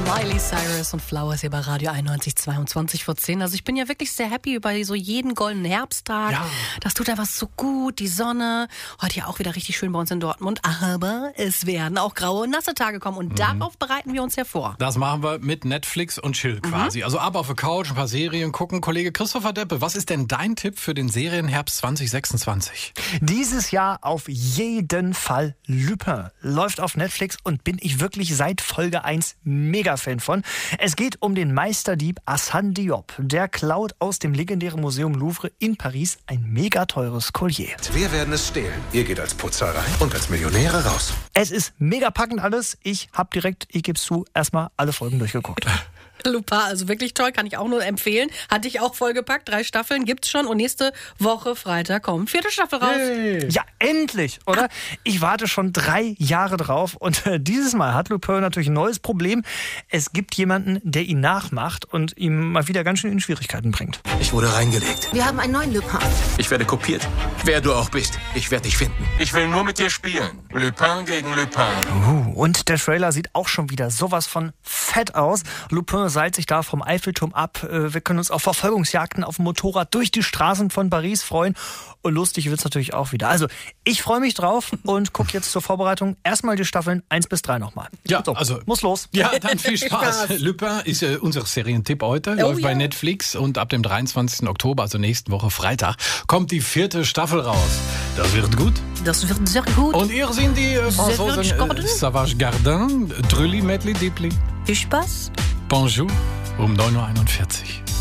Miley Cyrus und Flowers hier bei Radio 91, 22:10. Also ich bin ja wirklich sehr happy über so jeden goldenen Herbsttag. Ja. Das tut einfach so gut, die Sonne. Heute ja auch wieder richtig schön bei uns in Dortmund. Aber es werden auch graue und nasse Tage kommen und darauf bereiten wir uns ja vor. Das machen wir mit Netflix und Chill quasi. Also ab auf der Couch, ein paar Serien gucken. Kollege Christopher Deppe, was ist denn dein Tipp für den Serienherbst 2026? Dieses Jahr auf jeden Fall Lupin. Läuft auf Netflix und bin ich wirklich seit Folge 1 Mega-Fan von. Es geht um den Meisterdieb Assane Diop. Der klaut aus dem legendären Museum Louvre in Paris ein mega teures Collier. Wir werden es stehlen. Ihr geht als Putzer rein und als Millionäre raus. Es ist mega packend alles. Ich habe direkt, ich gebe es zu, erstmal alle Folgen durchgeguckt. Lupin, also wirklich toll, kann ich auch nur empfehlen. Hatte ich auch vollgepackt, 3 Staffeln gibt's schon und nächste Woche Freitag kommt 4. Staffel raus. Hey. Ja, endlich, oder? Ich warte schon 3 Jahre drauf und dieses Mal hat Lupin natürlich ein neues Problem. Es gibt jemanden, der ihn nachmacht und ihm mal wieder ganz schön in Schwierigkeiten bringt. Ich wurde reingelegt. Wir haben einen neuen Lupin. Ich werde kopiert. Wer du auch bist, ich werde dich finden. Ich will nur mit dir spielen. Lupin gegen Lupin. Und der Trailer sieht auch schon wieder sowas von fett aus. Lupin seilt sich da vom Eiffelturm ab. Wir können uns auf Verfolgungsjagden auf dem Motorrad durch die Straßen von Paris freuen. Und lustig wird's natürlich auch wieder. Also, ich freue mich drauf und gucke jetzt zur Vorbereitung erstmal die Staffeln 1 bis 3 nochmal. Ja, so, also muss los. Ja, dann viel Spaß. Lupin ist unser Serientipp heute. Läuft bei Netflix und ab dem 23. Oktober, also nächsten Woche Freitag, kommt die 4. Staffel raus. Das wird gut. Das wird sehr gut. Und ihr sind die Franzosen Savage Gardin, Trulli Medley Dipli. Viel Spaß. Bonjour um 9:41 Uhr.